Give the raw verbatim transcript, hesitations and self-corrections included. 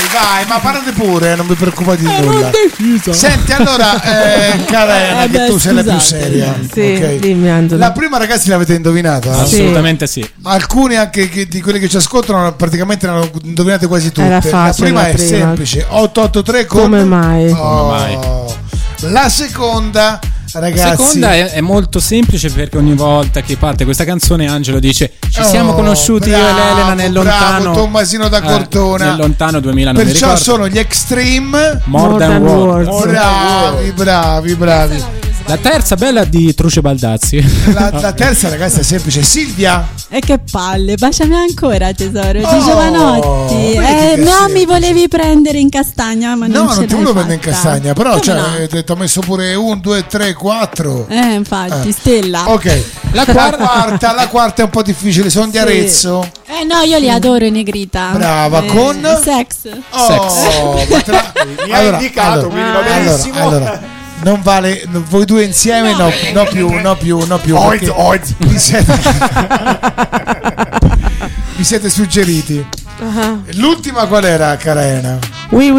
vai, ma parlate pure, non vi preoccupate di eh, nulla. Senti, allora, eh, cara Elena, Eh che beh, tu sei la più scusate. seria. Sì, ok? dimmi, Angelo. La prima, ragazzi, l'avete indovinata? Assolutamente sì. Alcuni anche che, di quelli che ci ascoltano praticamente ne hanno indovinate quasi tutte. Era facile, la prima la è prima. semplice, otto otto tre con... Come mai? Oh. Come mai? La seconda, La ragazzi, seconda è, è molto semplice perché ogni volta che parte questa canzone Angelo dice ci siamo Oh, conosciuti bravo, io e l'Elena nel lontano bravo, Tommasino da eh, Cortona. nel lontano duemila, non mi perciò ricordo. sono gli Extreme. More, More Than Than Words. Words. Bravi, bravi, bravi. La terza bella di Truce Baldazzi. La, la terza, ragazzi, è semplice. Silvia. E che palle, baciami ancora tesoro di Oh, Giovanotti. vedi Eh, che no, semplice. mi volevi prendere in castagna, ma non No, ce non ti l'hai volevo prendere in fatta. castagna, però Come cioè, no? ti ho messo pure un, due, tre, quattro. Eh, infatti, Eh. Stella. Ok, La la quarta- quarta, la quarta è un po' difficile. Sono di Sì. Arezzo. Eh no, io li adoro in negrita. Brava, Eh, con? Sex. Oh, ma te la- Mi ha indicato, quindi va allora, benissimo. allora, non vale, no, voi due insieme, no, no più, no più, no più. Oz, perché oz. Vi siete, vi siete suggeriti. Ah. L'ultima qual era, cara Elena? We